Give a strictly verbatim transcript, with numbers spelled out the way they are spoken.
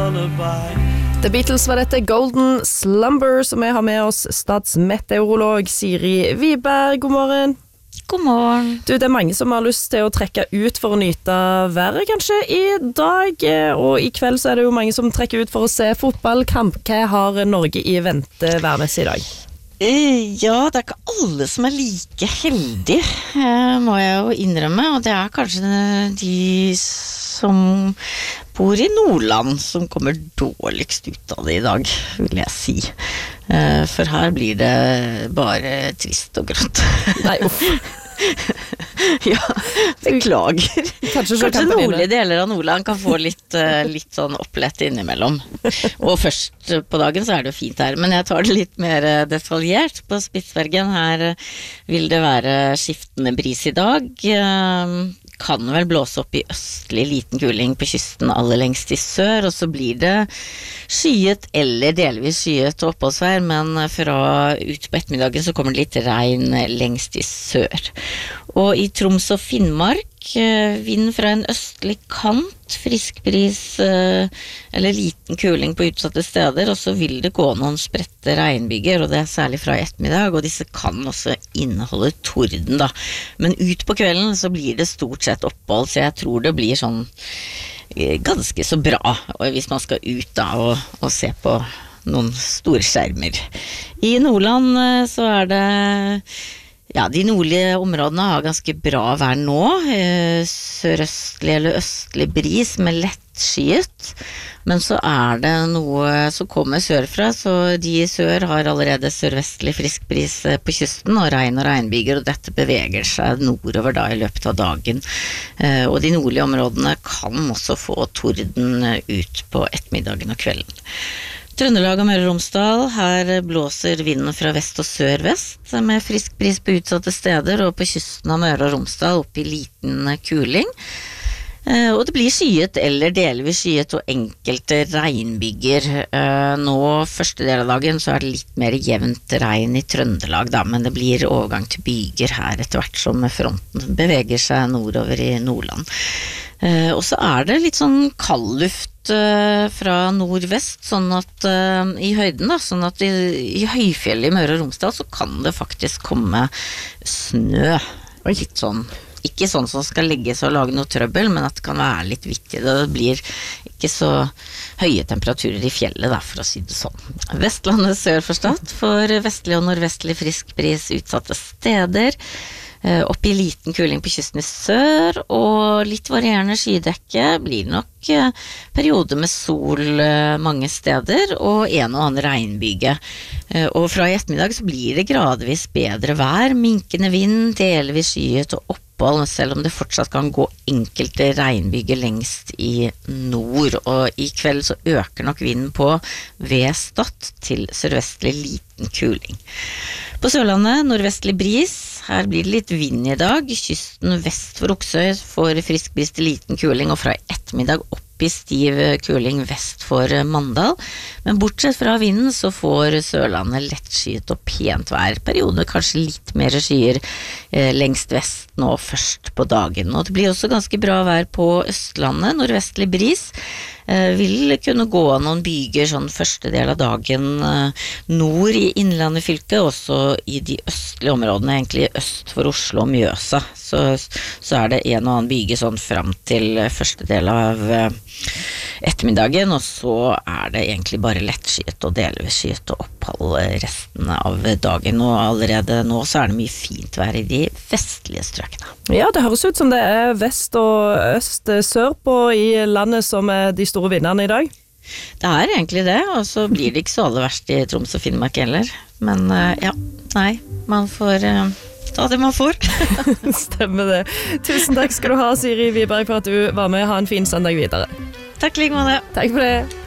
lullaby. The Beatles var dette Golden Slumber, som vi har med oss statsmeteorolog Siri Wiberg. God morgen. God morgen. Du, det er mange som har lyst til å trekke ut for å nyte været kanskje i dag, og i kveld så er det jo mange som trekker ut for å se fotballkamp. Hva har Norge i vente værmessig i dag? Ja, det er ikke alle som er like heldige, må jeg jo innrømme, og det er kanskje de som bor i Nordland som kommer dårligst ut av det i dag, vil jeg si. For her blir det bare trist og grått. Nei, uff. Ja, beklager. Kanskje, Kanskje nordlige deler av Nordland kan få litt, litt sånn opplett innimellom. Og først på dagen så er det jo fint her, men jeg tar det litt mer detaljert. På Spitsbergen her vil det være skiftende bris i dag. Kan vel blåse opp i østlig liten kuling på kysten aller lengst i sør, og så blir det skyet eller delvis skyet og oppholdsvær, men fra ut på ettermiddagen så kommer det litt regn lengst i sør. Og i Troms og Finnmark, vind fra en østlig kant, frisk bris eller liten kuling på utsatte steder, og så vil det gå noen spredte regnbyger, og det er særlig fra i ettermiddag, og disse kan også inneholde torden da. Men ut på kvelden så blir det stort sett opphold, så jeg tror det blir sånn ganske så bra, hvis man skal ut da og, og se på noen store skjermer. I Nordland så er det Ja, de nordlige områdene har ganske bra vær nå, sørøstlig eller østlig bris med lett skyet, men så er det noe som kommer sørfra, så de i sør har allerede sørvestlig frisk bris på kysten, og regn og regnbyger, og dette beveger seg nordover da i løpet av dagen. Og de nordlige områdene kan også få torden ut på ettermiddagen og kvelden. Trøndelag og Møre og Romsdal, her blåser vinden fra vest og sørvest med frisk bris på utsatte steder, og på kysten av Møre og Romsdal opp i liten kuling. Og det blir skyet eller delvis skyet og enkelte regnbyger. Nå første del av dagen så er det litt mer jevnt regn i Trøndelag da, men det blir overgang til byger her etter hvert som fronten beveger seg nordover i Nordland. Og så er det litt sånn kald luft fra nordvest, sånn at uh, i høyden da, sånn at i, i høyfjellet i Møre og Romsdal så kan det faktisk komme snø. Litt sånn, ikke sånn som skal legges og lage noe trøbbel, men at det kan være litt vittig. Det blir ikke så høye temperaturer i fjellet da, for å si det sånn. Vestlandet sør for Stad, for vestlig og nordvestlig frisk bris utsatte steder. Opp i liten kuling på kysten i sør, og litt varierende skydekke, blir nok perioder med sol mange steder, og en og annen regnbyge. Og fra i ettermiddag så blir det gradvis bedre vær, minkende vind, delvis skyet og opphold, selv om det fortsatt kan gå enkelte regnbyger lengst i nord. Og i kveld så øker nok vinden på ved Stad til sørvestlig liten kuling. På Sørlandet, nordvestlig bris, her blir det litt vind i dag. Kysten vest for Oksøy får frisk bris til liten kuling, og fra ettermiddag opp i stiv kuling vest for Mandal. Men bortsett fra vinden så får Sørlandet lettskyet og pent vær. Perioder kanskje litt mer skyer eh, lengst vest nå først på dagen. Og det blir også ganske bra vær på Østlandet, nordvestlig bris. Eh, vil kunne gå noen byger sånn første del av dagen eh, nord i Innlandet fylke, også i de østlige områdene, egentlig øst for Oslo og Mjøsa. Så, så er det en og annen byge sånn frem til første del av eh, ettermiddagen, og så er det egentlig bare lettskyet og delvis skyet og opphold resten av dagen, og allerede nå så er det mye fint vær i de vestlige strøkene. Ja, det høres ut som det er vest og øst sørpå i landet som er de store vinnerne i dag. Det er egentlig det, og så blir det ikke så aller verst i Troms og Finnmark heller. Men ja, nei, man får ta det man får. Stemmer det. Tusen takk skal du ha, Siri Wiberg, for at du var med. Ha en fin søndag videre. Takk like med det. Takk for det.